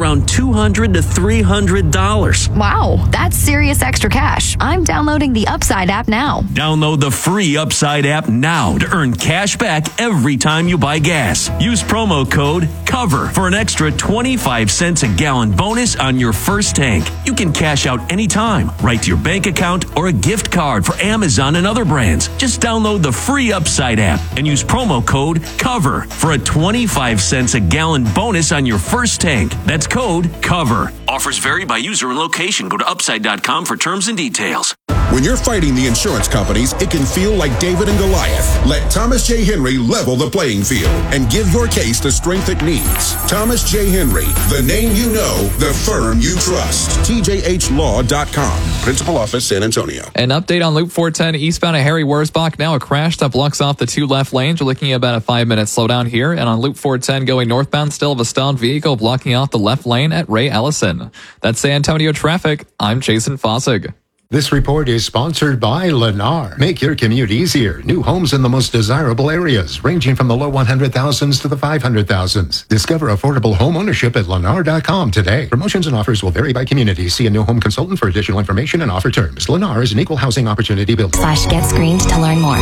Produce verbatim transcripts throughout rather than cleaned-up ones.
around two hundred to three hundred dollars. Wow, that's serious extra cash. I'm downloading the Upside app now. Download the free Upside app now to earn cash back every time you buy gas. Use promo code COVER for an extra twenty-five cents a gallon bonus on your first tank. You can cash out anytime, right to your bank account or a gift card for Amazon and other brands. Just download the free Upside app and use promo code COVER for a twenty-five cents a gallon bonus on your first tank. That's code COVER. Offers vary by user and location. Go to upside dot com for terms and details. When you're fighting the insurance companies, it can feel like David and Goliath. Let Thomas J. Henry level the playing field and give your case the strength it needs. Thomas J. Henry, the name you know, the firm you trust. T J H law dot com. Principal Office, San Antonio. An update on Loop four ten eastbound at Harry Wurzbach. Now a crash that blocks off the two left lanes. You're looking at about a five-minute slowdown here. And on Loop four ten going northbound, still have a stalled vehicle blocking off the left lane at Ray Ellison. That's San Antonio traffic. I'm Jason Fossig. This report is sponsored by Lennar. Make your commute easier. New homes in the most desirable areas, ranging from the low one hundred thousands to the five hundred thousands. Discover affordable home ownership at lennar dot com today. Promotions and offers will vary by community. See a new home consultant for additional information and offer terms. Lennar is an equal housing opportunity builder. Slash get screened to learn more.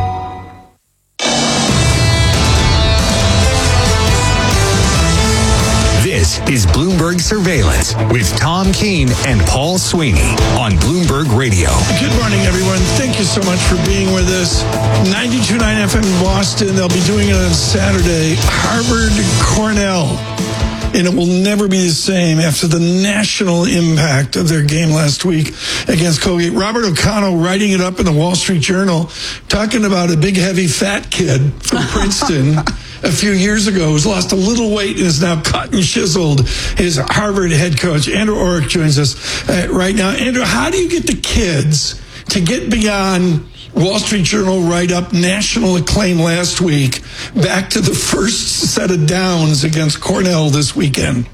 This is Bloomberg Surveillance with Tom Keene and Paul Sweeney on Bloomberg Radio. Good morning, everyone. Thank you so much for being with us. ninety-two point nine F M in Boston. They'll be doing it on Saturday. Harvard, Cornell. And it will never be the same after the national impact of their game last week against Colgate. Robert O'Connell writing it up in the Wall Street Journal, talking about a big, heavy, fat kid from Princeton a few years ago who's lost a little weight and is now cut and chiseled. His Harvard head coach, Andrew Orrick, joins us uh, right now. Andrew, how do you get the kids to get beyond Wall Street Journal write-up, national acclaim last week, back to the first set of downs against Cornell this weekend?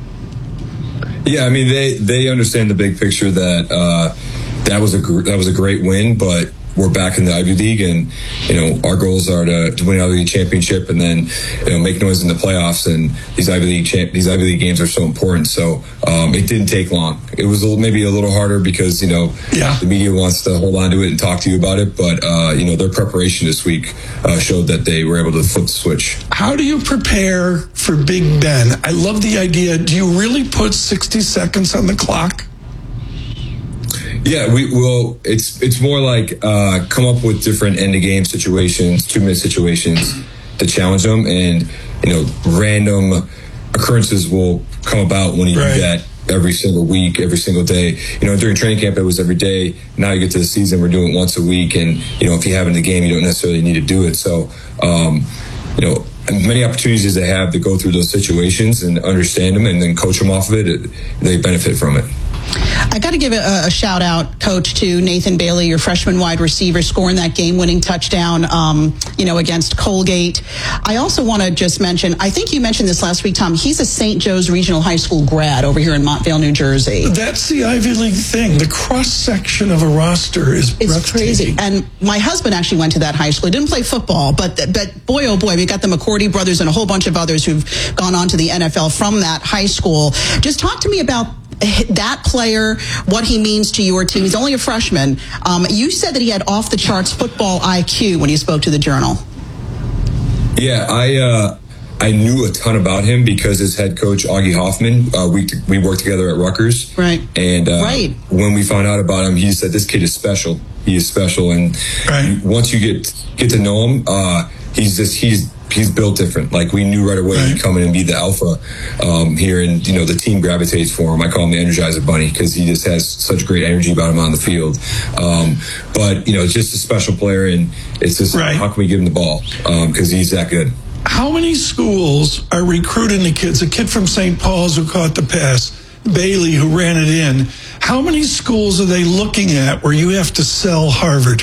Yeah, I mean, they, they understand the big picture that uh, that was a gr- that was a great win, but we're back in the Ivy League, and you know our goals are to, to win an Ivy League championship, and then you know make noise in the playoffs. And these Ivy League champ- these Ivy League games are so important. So um, it didn't take long. It was a little, maybe a little harder because you know yeah. the media wants to hold on to it and talk to you about it. But uh, you know their preparation this week uh, showed that they were able to flip the switch. How do you prepare for Big Ben? I love the idea. Do you really put sixty seconds on the clock? Yeah, we will. It's it's more like uh, come up with different end of game situations, two minute situations to challenge them, and you know, random occurrences will come about when you right. do that every single week, every single day. You know, during training camp it was every day. Now you get to the season, we're doing it once a week, and you know, if you have it in the game, you don't necessarily need to do it. So, um, you know. Many opportunities they have to go through those situations and understand them and then coach them off of it, it they benefit from it. I got to give a, a shout out, Coach, to Nathan Bailey, your freshman wide receiver, scoring that game-winning touchdown, um, you know, against Colgate. I also want to just mention, I think you mentioned this last week, Tom. He's a Saint Joe's Regional High School grad over here in Montvale, New Jersey. That's the Ivy League thing. The cross-section of a roster is it's crazy. And my husband actually went to that high school. He didn't play football, but but boy, oh boy, we got the McCourty brothers and a whole bunch of others who've gone on to the N F L from that high school. Just talk to me about that player, what he means to your team. He's only a freshman. Um, you said that he had off the charts football I Q when you spoke to the Journal. Yeah, I uh, I knew a ton about him because his head coach Augie Hoffman. Uh, we we worked together at Rutgers, right? And uh, right. when we found out about him, he said this kid is special. He is special, and right. once you get get to know him, uh, he's just he's. He's built different. Like we knew right away right. he'd come in and be the alpha um, here, and you know the team gravitates for him. I call him the Energizer Bunny because he just has such great energy about him on the field. Um, but you know, just a special player, and it's just right. how can we give him the ball because um, he's that good. How many schools are recruiting the kids? A kid from Saint Paul's who caught the pass, Bailey who ran it in. How many schools are they looking at where you have to sell Harvard?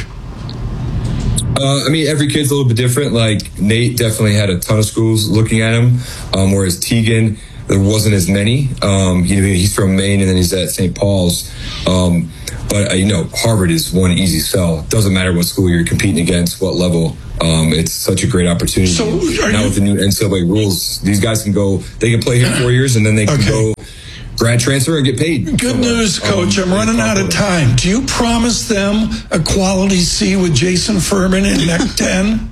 Uh, I mean, every kid's a little bit different. Like Nate definitely had a ton of schools looking at him, um, whereas Tegan, there wasn't as many. Um, he, he's from Maine, and then he's at Saint Paul's. Um, but uh, you know, Harvard is one easy sell. It doesn't matter what school you're competing against, what level. Um, it's such a great opportunity. So now you, with the new N C double A rules, these guys can go, they can play here four years and then they can okay. go grad transfer and get paid. Good somewhere. news, Coach. Um, I'm running out of it. time. Do you promise them a quality C with Jason Furman in N E C ten?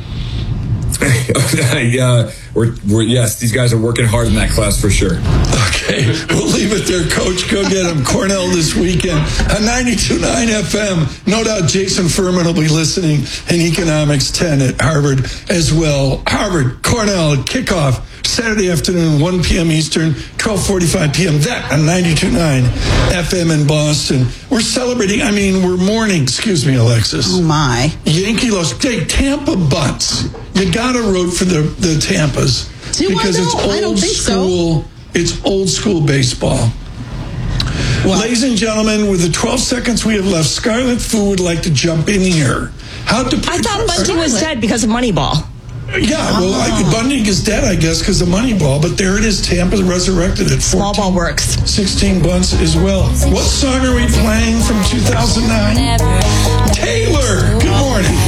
yeah, we're, we're, yes, these guys are working hard in that class for sure. Okay, we'll leave it there, Coach. Go get them. Cornell this weekend on ninety-two point nine F M. No doubt Jason Furman will be listening in Economics ten at Harvard as well. Harvard, Cornell, kickoff Saturday afternoon, one p.m. Eastern, twelve forty-five p.m. That on ninety-two point nine F M in Boston. We're celebrating, I mean, we're mourning, excuse me, Alexis. Oh, my. Yankee lost. Hey, Tampa butts. You got to root for the, the Tampas. Do because I it's know? old I don't think school. So. It's old school baseball. Well, ladies and gentlemen, with the twelve seconds we have left, Scarlet Fu would like to jump in here. How to I thought Bunting was dead because of Moneyball. Yeah, well, oh. I, Bunting is dead, I guess, because of Moneyball. But there it is. Tampa resurrected it. Small ball works. sixteen bunts as well. What song are we playing from two thousand nine? Taylor. Good morning.